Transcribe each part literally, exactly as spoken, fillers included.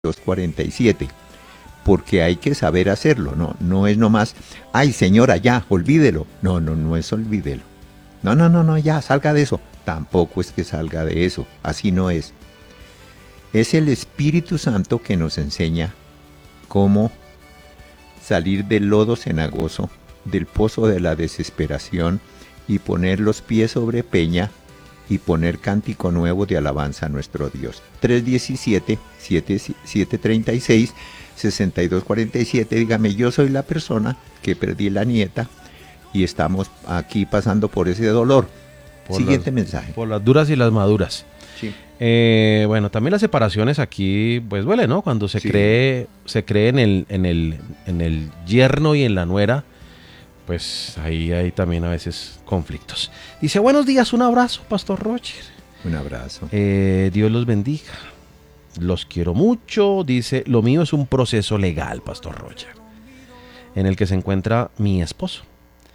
dos cuarenta y siete, porque hay que saber hacerlo, no, no es nomás, ay señora, ya, olvídelo, no, no, no es olvídelo, no, no, no, no, ya, salga de eso, tampoco es que salga de eso, así no es, es el Espíritu Santo que nos enseña cómo salir del lodo cenagoso, del pozo de la desesperación y poner los pies sobre peña y poner cántico nuevo de alabanza a nuestro Dios. tres diecisiete, siete treinta y seis, sesenta y dos cuarenta y siete, dígame, yo soy la persona que perdí la nieta y estamos aquí pasando por ese dolor. Por Siguiente las, mensaje. Por las duras y las maduras. Sí. Eh, bueno, también las separaciones aquí, pues duele, ¿no? Cuando se Sí. cree, se cree en el, en el, en el yerno y en la nuera, pues ahí hay también a veces conflictos. Dice, buenos días, un abrazo, Pastor Roger. Un abrazo. Eh, Dios los bendiga. Los quiero mucho. Dice, lo mío es un proceso legal, Pastor Roger, en el que se encuentra mi esposo.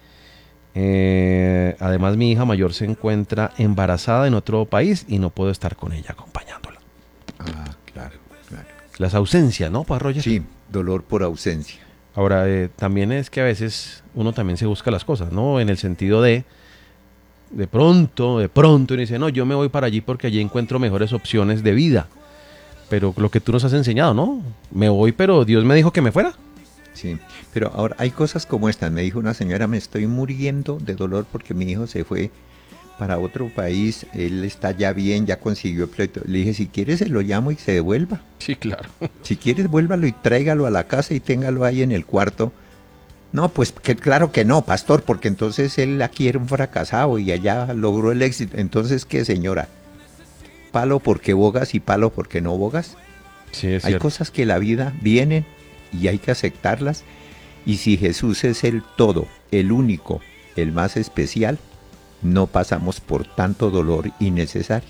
Eh, además, mi hija mayor se encuentra embarazada en otro país y no puedo estar con ella acompañándola. Ah, claro, claro. Las ausencias, ¿no, Pastor Roger? Sí, dolor por ausencia. Ahora, eh, también es que a veces uno también se busca las cosas, ¿no? En el sentido de, de pronto, de pronto, uno dice, no, yo me voy para allí porque allí encuentro mejores opciones de vida. Pero lo que tú nos has enseñado, ¿no? Me voy, pero Dios me dijo que me fuera. Sí, pero ahora hay cosas como estas. Me dijo una señora, me estoy muriendo de dolor porque mi hijo se fue para otro país, él está ya bien, ya consiguió el pleito. Le dije, si quieres se lo llamo y se devuelva. Sí, claro. Si quieres, vuélvalo y tráigalo a la casa y téngalo ahí en el cuarto. No, pues que claro que no, pastor, porque entonces él aquí era un fracasado y allá logró el éxito. Entonces, ¿qué, señora? ¿Palo porque bogas y palo porque no bogas? Sí, es Hay cierto. cosas que la vida vienen y hay que aceptarlas. Y si Jesús es el todo, el único, el más especial, no pasamos por tanto dolor innecesario.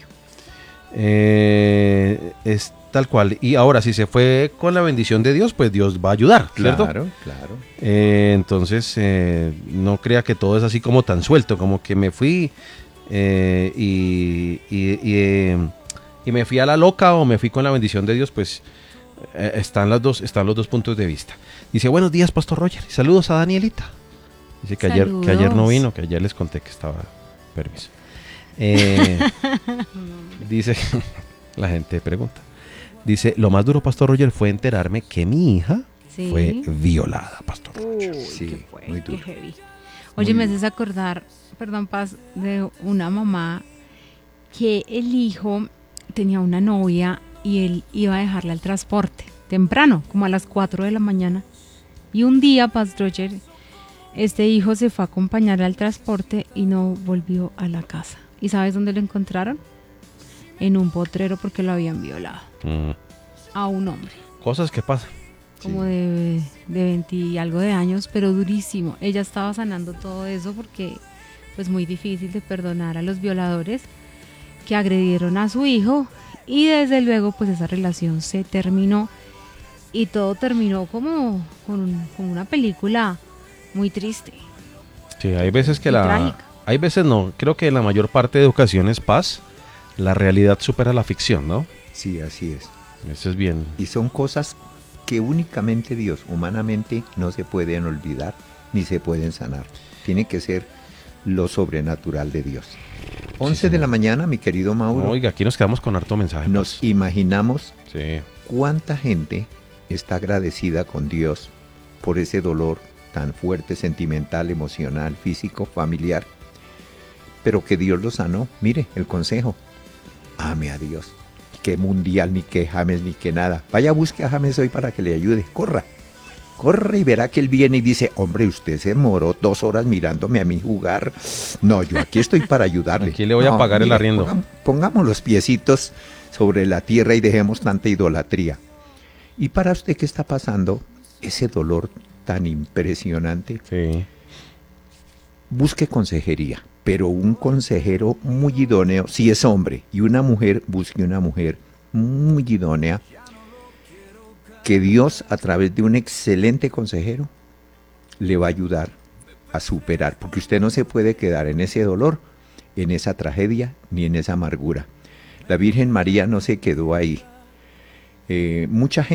Eh, es tal cual. Y ahora, si se fue con la bendición de Dios, pues Dios va a ayudar, ¿cierto? Claro, claro. Eh, entonces, eh, no crea que todo es así como tan suelto, como que me fui eh, y, y, y, eh, y me fui a la loca o me fui con la bendición de Dios, pues eh, están, las dos, están los dos puntos de vista. Dice, buenos días, Pastor Roger, y saludos a Danielita. Dice que ayer, que ayer no vino, que ayer les conté que estaba, permiso. Eh, dice, la gente pregunta, dice, lo más duro, Pastor Roger, fue enterarme que mi hija sí. fue violada, Pastor Roger. Uy, sí, qué fue, muy duro. qué heavy. Oye, muy me haces acordar, perdón, Paz, de una mamá que el hijo tenía una novia y él iba a dejarla al transporte temprano, como a las cuatro de la mañana. Y un día, Pastor Roger, este hijo se fue a acompañar al transporte y no volvió a la casa. ¿Y sabes dónde lo encontraron? En un potrero porque lo habían violado. Mm. A un hombre. Cosas que pasan. Como sí. de, de veinte y algo de años, pero durísimo. Ella estaba sanando todo eso porque pues muy difícil de perdonar a los violadores que agredieron a su hijo y desde luego pues esa relación se terminó y todo terminó como con, con una película muy triste. Sí, hay veces que y la... trágica. Hay veces no, creo que en la mayor parte de ocasiones, Paz, la realidad supera la ficción, ¿no? Sí, así es. Eso es bien. Y son cosas que únicamente Dios, humanamente, no se pueden olvidar ni se pueden sanar. Tiene que ser lo sobrenatural de Dios. once Sí, de la mañana, mi querido Mauro. Oiga, aquí nos quedamos con harto mensaje. Nos Paz. imaginamos Sí. cuánta gente está agradecida con Dios por ese dolor tan fuerte, sentimental, emocional, físico, familiar, pero que Dios lo sanó. Mire, el consejo, ame a Dios. Que mundial, ni que James, ni que nada. Vaya, busque a James hoy para que le ayude. Corra, corra y verá que él viene y dice, hombre, usted se moró dos horas mirándome a mí jugar. No, yo aquí estoy para ayudarle. Aquí le voy a No, pagar el mire, arriendo. Pongamos, pongamos los piecitos sobre la tierra y dejemos tanta idolatría. Y para usted que está pasando ese dolor tan impresionante, Sí. busque consejería, pero un consejero muy idóneo, si es hombre, y una mujer, busque una mujer muy idónea, que Dios a través de un excelente consejero le va a ayudar a superar, porque usted no se puede quedar en ese dolor, en esa tragedia, ni en esa amargura. La Virgen María no se quedó ahí. eh, mucha gente